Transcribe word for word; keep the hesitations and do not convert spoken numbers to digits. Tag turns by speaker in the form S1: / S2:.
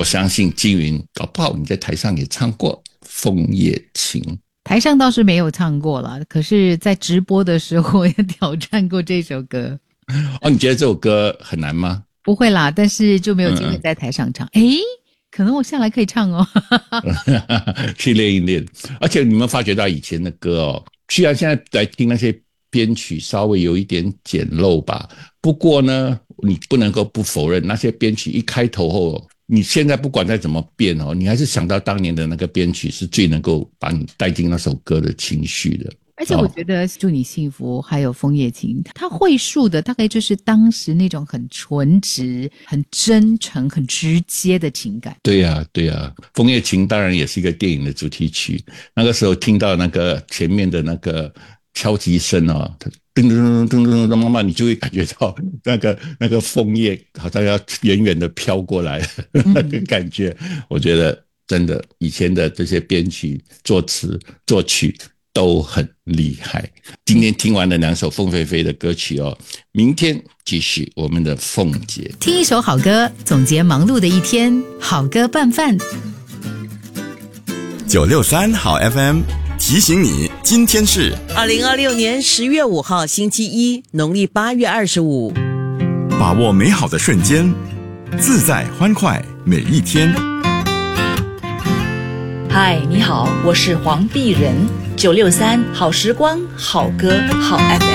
S1: 我相信金云搞不好你在台上也唱过《枫叶情》。
S2: 台上倒是没有唱过了，可是在直播的时候也挑战过这首歌。
S1: 哦，你觉得这首歌很难吗？
S2: 不会啦，但是就没有机会在台上唱。诶、嗯、可能我下来可以唱哦。
S1: 去练一练。而且你们发觉到以前的歌哦，虽然现在来听那些编曲稍微有一点简陋吧，不过呢你不能够不否认那些编曲一开头后，你现在不管再怎么变哦，你还是想到当年的那个编曲是最能够把你带进那首歌的情绪的。
S2: 而且我觉得祝你幸福还有枫叶情，它绘述的大概就是当时那种很纯直很真诚很直接的情感。
S1: 对啊对啊，枫叶情当然也是一个电影的主题曲，那个时候听到那个前面的那个敲击声哦，噔噔噔噔噔噔，慢慢你就会感觉到那个那个枫叶好像要远远的飘过来那个感觉。我觉得真的以前的这些编曲作词作曲都很厉害。今天听完了两首凤飞飞的歌曲哦，明天继续我们的凤姐。
S2: 听一首好歌，总结忙碌的一天，好歌拌饭。
S3: 九六三好 F M提醒你，今天是
S4: 二零二六年十月五号星期一，农历八月二十五。
S3: 把握美好的瞬间，自在欢快每一天。
S5: 嗨，你好，我是黄碧人，九六三好时光，好歌，好 F M。